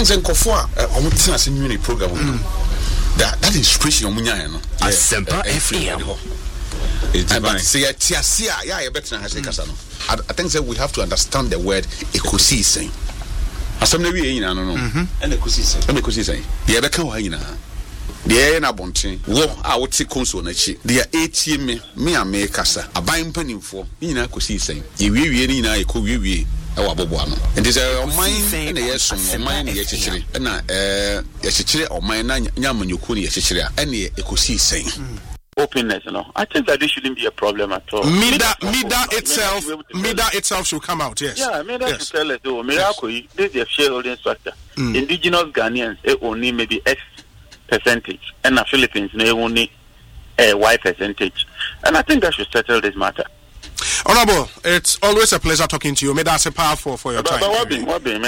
think Senkofo omutina se new program that inspiration omunya no Asempa FM but say tiasia ya better na kasa no I think that we have to understand the word ecosystem asem na wi yina no and ecosystem ye be kan wa yina de na bonten wo a wote konso na chi de etie me ame kasa aban panimfo yina ecosystem ye wiwie ni yina ye ko wiwie ewa bobo ano and is a mine na yeso mine na ye chichire na ye chichire o mine na nyamanyuku na ye chichire and ye ecosystem openness, I think that this shouldn't be a problem at all. Mida itself should come out, yes. Yeah, Mida should tell us, Miracle, this is a shareholding structure. Indigenous Ghanaians, only maybe X percentage, and the Philippines, only Y percentage. And I think that should settle this matter. Honorable, it's always a pleasure talking to you. May that's a powerful for your time. What be?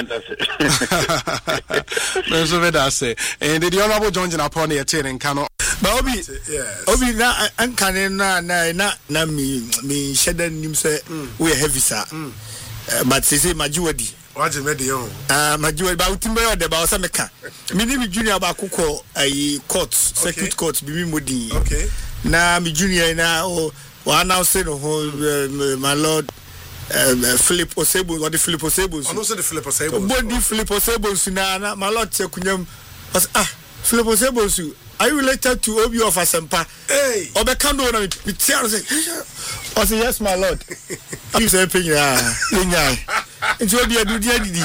And the Honorable John Jinapon here in Kano. Obi, Obi, na ankane na me sheda nim say we heavy sir. But say majuwadi. What you made yo? Majuwadi ba utimbe yo de ba o meka. Me ni junior ba kokọ ayi court, circuit court bi mi modi. Okay. Na me junior na o now say no my lord Philip Osebo or the Philip Osebo. I know say the Philip Osebo. Body Philip Osebo na my lord chekunyam. Philip Osebo. Are you related to Obi of Asempa? Hey! Obekando na me say, I say yes, my lord. You say penya. It's Obi adu didi.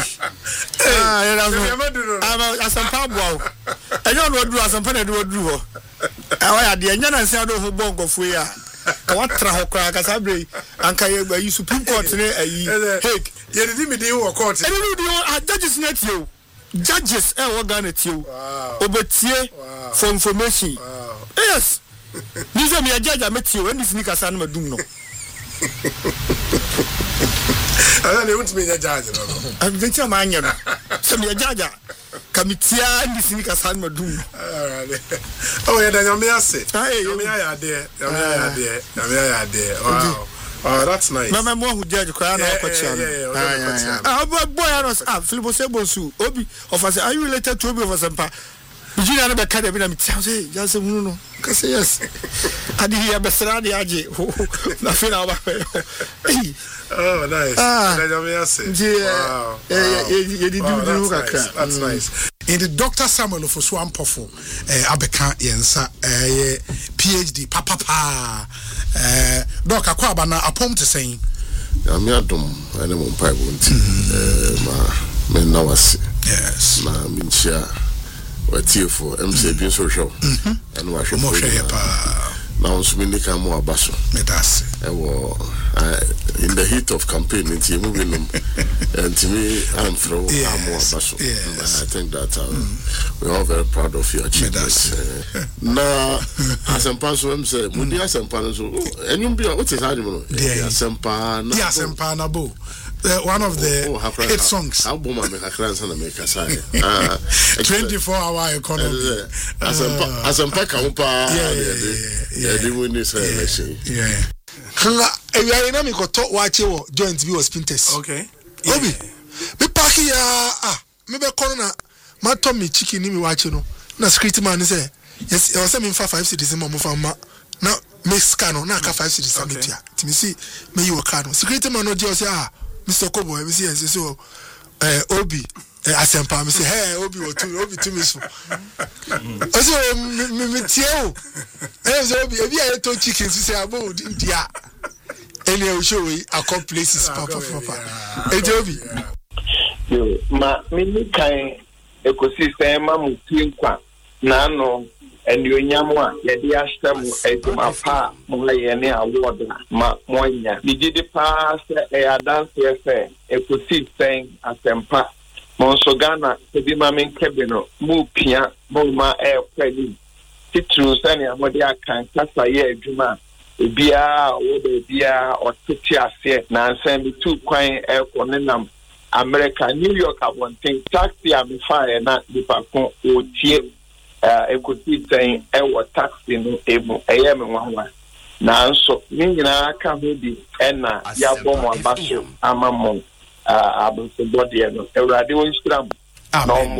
I'm Asempa boy. I don't know do Asempa na do do ho. I dey nya na say do ho bongo fu ya. What tra ho kra ka sabre anka ye Supreme Court ne ayi. Hey, ye did me dey wo court. And you do judges net you. Judges organize you obetie for information. Yes. Nizo me judge ameti you when this nika san madum no. Ala le want me judge no. I'm going to manya no. So me judge kamitia this nika san madum no. Oh yeah, then me ase. Me ya there. Wow. Oh, that's nice. Mama mo hu judge kwa na okochia no. Boy anos Philip Osebo su Obi of us are you related to Obi of Asempa? Virginia na be ka de bi na me tia say just hunu no. Ka say yes. Adi here be sra de age. Na fe na ba. Oh, nice. Wow. That's nice. In the Dr. Samuel of Swampofo, Abeka Yensa, PhD, Papa, Doc Aquabana, a poem to saying, Yamiadum, and a mumpai won't, men now yes, ma mincha, or tearful, MC being social, and wash your motion. Now, Sminika more basso. Medas. In the heat of campaign, it's moving them, and to me, I'm through more basso. I think that we're all very proud of your achievements. Now, as a person said, would you ask some panels? And you'll be what is animal? Yes, and pan, yes, and panabo. One of the hit songs. Album I make a class and make a sign. 24-hour economy. As a pack of the win this election. Yeah. We are in a watch your joint view of Spinters. Okay. Obi, me park here. Maybe corner. My Tommy chicken in me watching. Na security man say, yes, I was saying 5 cities in Mamma. Now, Miss Cano, now 5 cities. Timmy see, me you a cano. Security man, no just Mr. Kobo, I see, so Obi, Asempa, me say, hey, Obi, or two, Obi, to me. So, me, Tio, and Obi, if you had 2 chickens, you say, I'm old, India. And you show me a couple places, Papa. Hey, Obi. Ma, me, kind ecosystem, Mutinqua, Nano. And you nyamwa yedi ashtamu edumapa mulayene award ma monya digidi pass dance efe ecosystem Asempa monsogana tebi mamen kebeno mu pia ma kweli titru sani amodi akan kasa ye adwuma ebia wo de bia otiti ase na nsan bi tu kwan konenam America New York abonten taxi amifa na dipakon otie ecosystem taxi no emu me wanwa na nso nyina ka ho bi na ya bomo abaso amamon abonso body no ewrade won stram